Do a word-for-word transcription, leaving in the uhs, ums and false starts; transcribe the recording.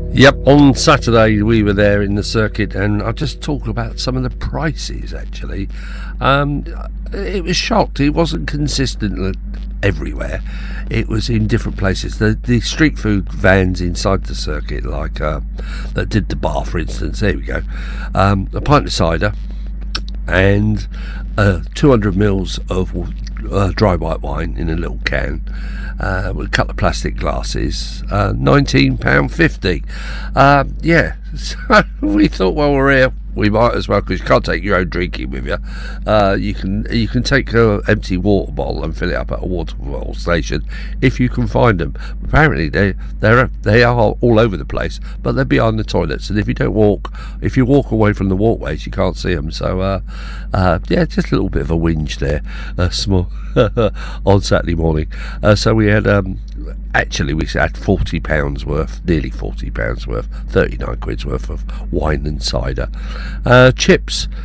Yep, on Saturday we were there in the circuit, and I'll just talk about some of the prices actually. Um, it was shocked, it wasn't consistent everywhere, it was in different places. The, the street food vans inside the circuit, like uh, that did the bar, for instance, there we go, um, a pint of cider and uh, two hundred mils of uh, dry white wine in a little can, uh, with a couple of plastic glasses, uh, nineteen pounds fifty. Uh, yeah, so we thought, well, we're here, we might as well, because you can't take your own drinking with you. Uh, you can you can take an empty water bottle and fill it up at a water bottle station if you can find them. Apparently they they're they are all over the place, but they're behind the toilets, and if you don't walk, if you walk away from the walkways, you can't see them. So uh, uh, yeah, just a little bit of a whinge there, uh, small on Saturday morning. Uh, so we had um, actually we had forty pounds worth, nearly forty pounds worth, thirty-nine quid's worth of wine and cider. Uh, chips